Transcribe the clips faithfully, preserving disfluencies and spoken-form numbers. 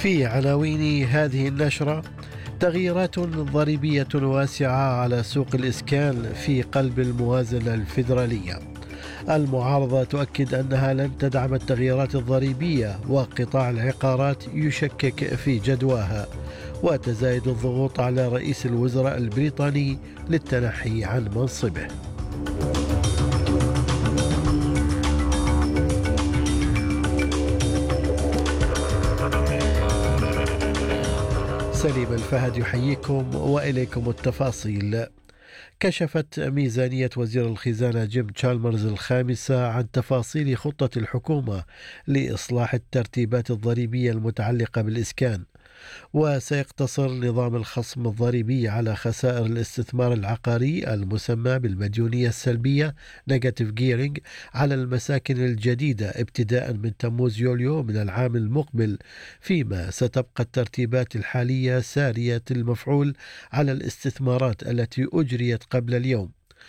في عناوين هذه النشرة: تغييرات ضريبية واسعة على سوق الإسكان في قلب الموازنة الفيدرالية. المعارضة تؤكد أنها لن تدعم التغييرات الضريبية، وقطاع العقارات يشكك في جدواها. وتزايد الضغوط على رئيس الوزراء البريطاني للتنحي عن منصبه. سليم الفهد يحييكم وإليكم التفاصيل. كشفت ميزانية وزير الخزانة جيم تشالمرز الخامسة عن تفاصيل خطة الحكومة لإصلاح الترتيبات الضريبية المتعلقة بالإسكان، وسيقتصر نظام الخصم الضريبي على خسائر الاستثمار العقاري المسمى بالمديونية السلبية Negative Gearing على المساكن الجديدة ابتداء من تموز يوليو من العام المقبل، فيما ستبقى الترتيبات الحالية سارية المفعول على الاستثمارات التي أجريت قبل اليوم.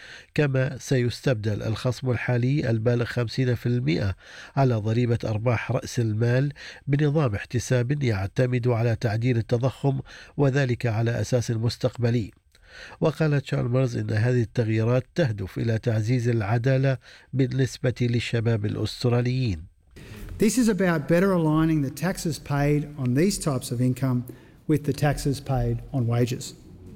كما سيستبدل الخصم الحالي البالغ خمسين بالمئة على ضريبة أرباح رأس المال بنظام احتساب يعتمد على تعديل التضخم، وذلك على أساس مستقبلي. وقال تشالمرز إن هذه التغييرات تهدف إلى تعزيز العدالة بالنسبة للشباب الأستراليين. This is about better aligning the taxes paid on these types of income with the taxes paid on wages.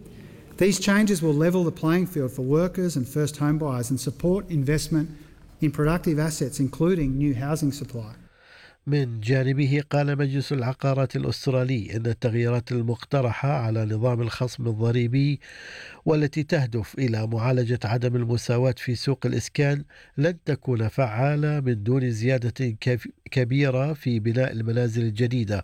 These changes will level the playing field for workers and first home buyers and support investment in productive assets, including new housing supply. من جانبه قال مجلس العقارات الأسترالي إن التغييرات المقترحة على نظام الخصم الضريبي والتي تهدف إلى معالجة عدم المساواة في سوق الإسكان لن تكون فعالة من دون زيادة كبيرة في بناء المنازل الجديدة.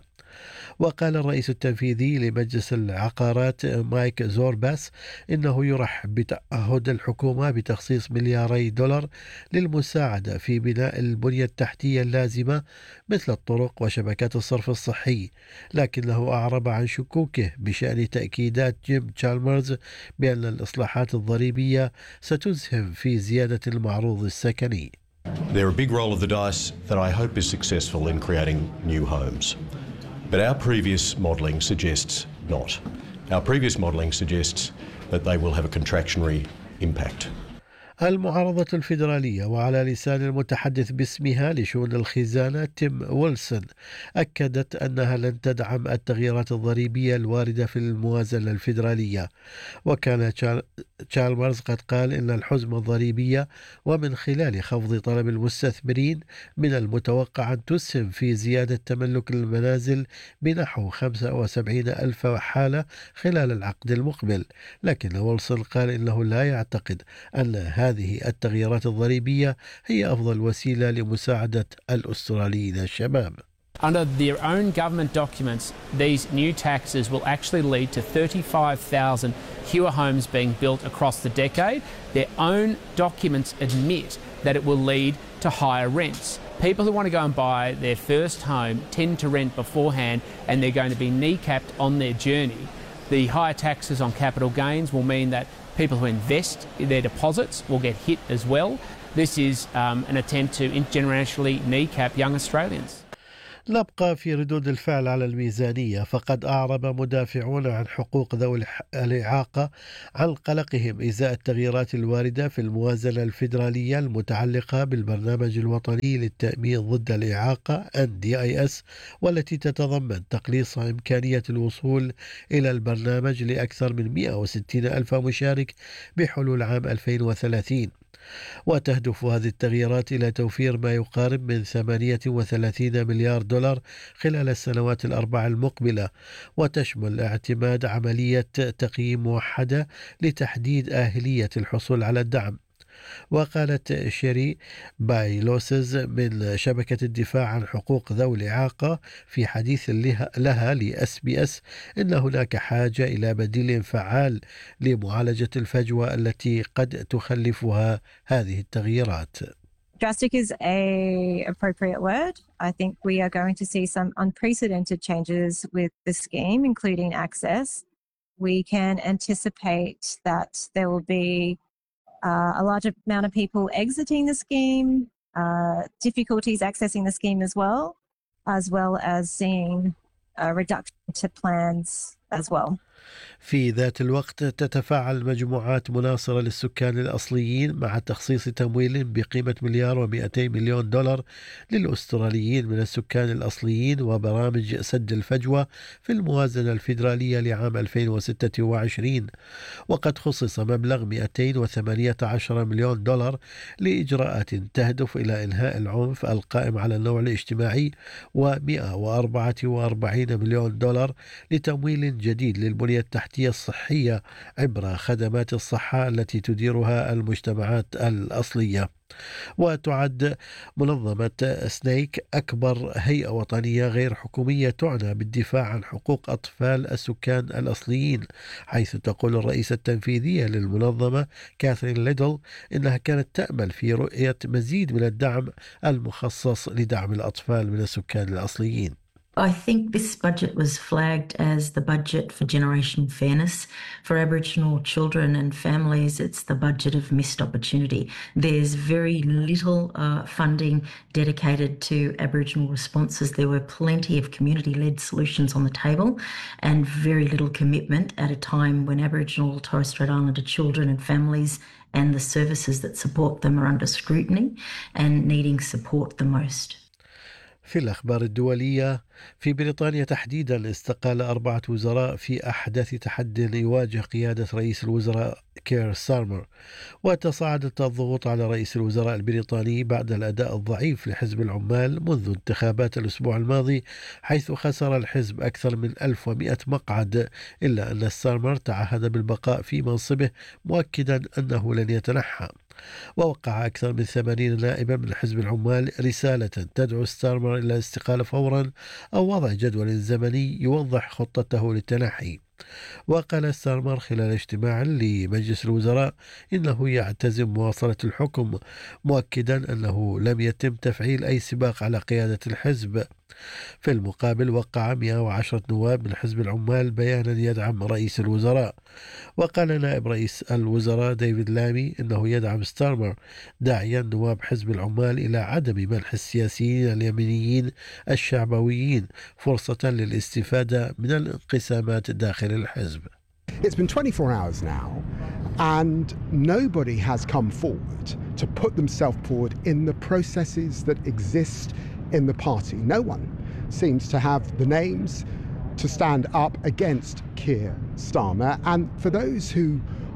وقال الرئيس التنفيذي لمجلس العقارات مايك زورباس إنه يرحب بتعهد الحكومة بتخصيص ملياري دولار للمساعدة في بناء البنية التحتية اللازمة مثل الطرق وشبكات الصرف الصحي، لكنه أعرب عن شكوكه بشأن تأكيدات جيم تشالمرز بأن الإصلاحات الضريبية ستسهم في زيادة المعروض السكني. They're a big roll of the dice that I hope is successful in creating new homes. But our previous modelling suggests not. Our previous modelling suggests that they will have a contractionary impact. المعارضة الفيدرالية وعلى لسان المتحدث باسمها لشؤون الخزانة تيم ويلسون أكدت أنها لن تدعم التغييرات الضريبية الواردة في الموازنة الفيدرالية. وكان تشالمرز قد قال إن الحزمة الضريبية ومن خلال خفض طلب المستثمرين من المتوقع أن تسهم في زيادة تملك المنازل بنحو خمسة وسبعين ألف حالة خلال العقد المقبل. لكن ويلسون قال إنه لا يعتقد أن هذه التغييرات الضريبية هي أفضل وسيلة لمساعدة الأستراليين الشباب. Under their own government documents, these new taxes will actually lead to thirty-five thousand fewer homes being built across the decade. Their own documents admit that it will lead to higher rents. People who want to go and buy their first home tend to rent beforehand, and they're going to be kneecapped on their journey. The higher taxes on capital gains will mean that people who invest in their deposits will get hit as well. This is um, an attempt to intergenerationally kneecap young Australians. نبقى في ردود الفعل على الميزانية، فقد أعرب مدافعون عن حقوق ذوي الإعاقة عن قلقهم إزاء التغييرات الواردة في الموازنة الفيدرالية المتعلقة بالبرنامج الوطني للتأمين ضد الإعاقة إن دي إيه إس، والتي تتضمن تقليص إمكانية الوصول إلى البرنامج لأكثر من مئة وستين ألف مشارك بحلول عام ألفين وثلاثين. وتهدف هذه التغييرات إلى توفير ما يقارب من ثمانية وثلاثين مليار دولار خلال السنوات الأربع المقبلة، وتشمل اعتماد عملية تقييم موحدة لتحديد أهلية الحصول على الدعم. وقالت شيري بايلوسز من شبكة الدفاع عن حقوق ذوي الإعاقة في حديث لها لإس بي إس إن هناك حاجة إلى بديل فعال لمعالجة الفجوة التي قد تخلفها هذه التغييرات. Drastic is a appropriate word. I think we are going to see some unprecedented changes with the scheme, including access. We can anticipate that there will be uh, a large amount of people exiting the scheme, uh, difficulties accessing the scheme as well, as well as seeing uh, reduction to plans as well. في ذات الوقت تتفاعل مجموعات مناصرة للسكان الأصليين مع تخصيص تمويل بقيمة مليار ومئتي مليون دولار للأستراليين من السكان الأصليين وبرامج سد الفجوة في الموازنة الفيدرالية لعام ألفين وستة وعشرين، وقد خصص مبلغ مئتين وثمانية عشر مليون دولار لإجراءات تهدف إلى إنهاء العنف القائم على النوع الاجتماعي، ومئة وأربعة وأربعين مليون دولار لتمويل جديد للبنية التحتية الصحية عبر خدمات الصحة التي تديرها المجتمعات الأصلية. وتعد منظمة سنيك أكبر هيئة وطنية غير حكومية تعنى بالدفاع عن حقوق أطفال السكان الأصليين، حيث تقول الرئيسة التنفيذية للمنظمة كاثرين ليدل إنها كانت تأمل في رؤية مزيد من الدعم المخصص لدعم الأطفال من السكان الأصليين. I think this budget was flagged as the budget for generational fairness. For Aboriginal children and families, it's the budget of missed opportunity. There's very little uh, funding dedicated to Aboriginal responses. There were plenty of community-led solutions on the table and very little commitment at a time when Aboriginal and Torres Strait Islander children and families and the services that support them are under scrutiny and needing support the most. في الأخبار الدولية، في بريطانيا تحديدا استقال أربعة وزراء في أحدث تحد يواجه قيادة رئيس الوزراء كير ستارمر، وتصاعدت الضغوط على رئيس الوزراء البريطاني بعد الأداء الضعيف لحزب العمال منذ انتخابات الأسبوع الماضي، حيث خسر الحزب أكثر من ألف ومئة مقعد، إلا أن ستارمر تعهد بالبقاء في منصبه مؤكدا أنه لن يتنحى. ووقع أكثر من ثمانين نائبا من حزب العمال رسالة تدعو ستارمر إلى الاستقالة فورا أو وضع جدول زمني يوضح خطته للتنحي. وقال ستارمر خلال اجتماع لمجلس الوزراء إنه يعتزم مواصلة الحكم، مؤكدا أنه لم يتم تفعيل أي سباق على قيادة الحزب. في المقابل وقع مئة وعشرة نواب من حزب العمال بيانا يدعم رئيس الوزراء، وقال نائب رئيس الوزراء ديفيد لامي إنه يدعم ستارمر، داعيا نواب حزب العمال إلى عدم منح السياسيين اليمينيين الشعبويين فرصة للاستفادة من الانقسامات داخل الحزب. It's been twenty-four hours now and nobody has come forward to put themselves forward in the processes that exist in the party. No one seems to have the names to stand up against Keir Starmer, and for those who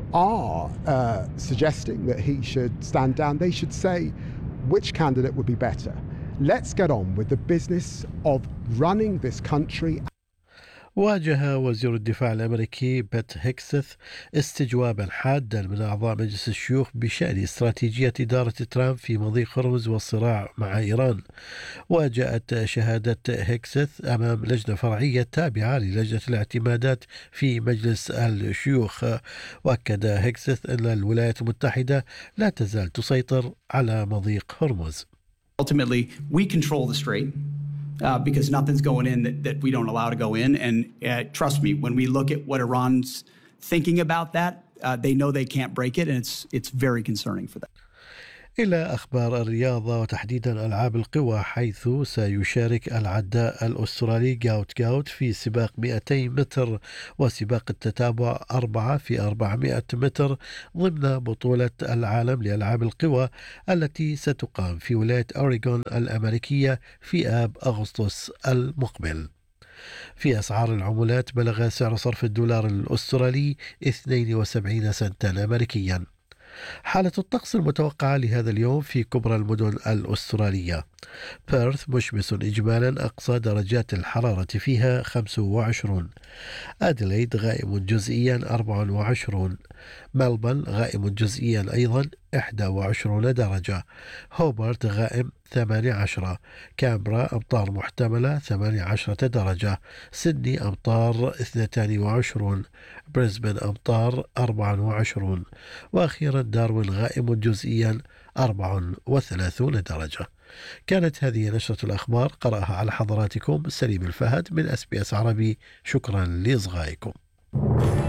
are uh, suggesting that he should stand down, they should say which candidate would be better. Let's get on with the business of running this country. واجه وزير الدفاع الأمريكي بيت هيكسث استجوابا حادا من أعضاء مجلس الشيوخ بشأن استراتيجية إدارة ترامب في مضيق هرمز والصراع مع إيران. وجاءت شهادة هيكسث أمام لجنة فرعية تابعة للجنة الاعتمادات في مجلس الشيوخ. وأكد هيكسث أن الولايات المتحدة لا تزال تسيطر على مضيق هرمز. Ultimately, we control the strait. Uh, because nothing's going in that, that we don't allow to go in. And uh, trust me, when we look at what Iran's thinking about that, uh, they know they can't break it, and it's it's very concerning for them. إلى أخبار الرياضة وتحديدا ألعاب القوى، حيث سيشارك العداء الأسترالي جاوت جاوت في سباق مئتي متر وسباق التتابع أربعة في أربعمئة متر ضمن بطولة العالم لألعاب القوى التي ستقام في ولاية أوريغون الأمريكية في آب أغسطس المقبل. في أسعار العملات بلغ سعر صرف الدولار الأسترالي اثنين وسبعين سنتا أمريكيا. حالة الطقس المتوقعة لهذا اليوم في كبرى المدن الأسترالية: بيرث مشمس إجمالا، أقصى درجات الحرارة فيها خمسة وعشرين. أديلايد غائم جزئيا أربعة وعشرين. ملبورن غائم جزئيا أيضا إحدى وعشرين درجة. هوبارت غائم ثمانية عشر. كامبرا أمطار محتملة ثمانية عشرة درجة. سيدني أمطار اثنتين وعشرين. بريسبن أمطار أربعة وعشرين. وأخيرا داروين غائم جزئيا أربعة وثلاثين درجة. كانت هذه نشرة الأخبار، قرأها على حضراتكم سليم الفهد من أس بي أس عربي. شكرا لإصغائكم.